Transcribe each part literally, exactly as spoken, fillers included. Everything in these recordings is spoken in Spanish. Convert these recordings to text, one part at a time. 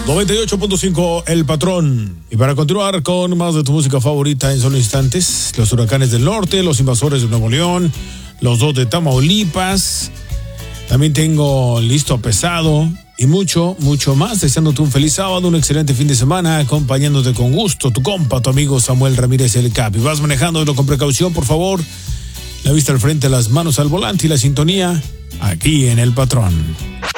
noventa y ocho punto cinco El Patrón. Y para continuar con más de tu música favorita en solo instantes, los Huracanes del Norte, los Invasores de Nuevo León, los dos de Tamaulipas. También tengo Listo a Pesado y mucho, mucho más. Deseándote un feliz sábado, un excelente fin de semana, acompañándote con gusto tu compa, tu amigo Samuel Ramírez El Capi. Vas manejando con precaución, por favor. La vista al frente, las manos al volante y la sintonía aquí en El Patrón.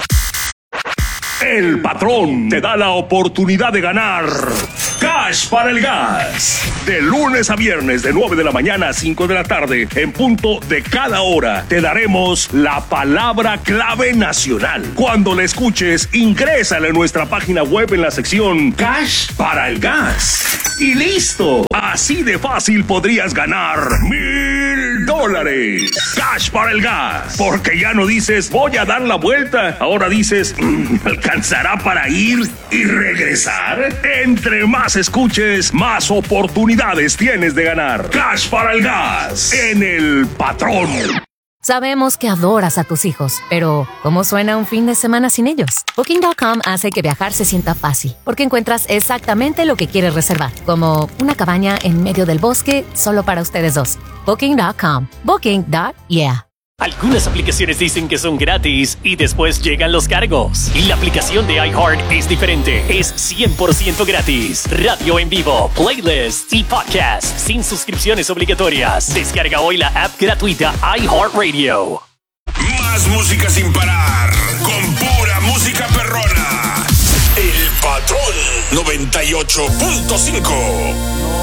El Patrón te da la oportunidad de ganar Cash para el Gas. De lunes a viernes, de nueve de la mañana a cinco de la tarde, en punto de cada hora, te daremos la palabra clave nacional. Cuando la escuches, ingrésala en nuestra página web en la sección Cash para el Gas. Y listo. Así de fácil podrías ganar mil dólares. Cash para el Gas. Porque ya no dices, voy a dar la vuelta. Ahora dices, ¿alcanzará para ir y regresar? Entre más escuches, más oportunidades tienes de ganar. Cash para el Gas en El Patrón. Sabemos que adoras a tus hijos, pero ¿cómo suena un fin de semana sin ellos? Booking punto com hace que viajar se sienta fácil, porque encuentras exactamente lo que quieres reservar, como una cabaña en medio del bosque solo para ustedes dos. Booking punto com. Booking. Yeah. Algunas aplicaciones dicen que son gratis y después llegan los cargos. Y la aplicación de iHeart es diferente. Es cien por ciento gratis. Radio en vivo, playlists y podcasts sin suscripciones obligatorias. Descarga hoy la app gratuita iHeartRadio. Más música sin parar, con pura música perrona. El Patrón noventa y ocho punto cinco.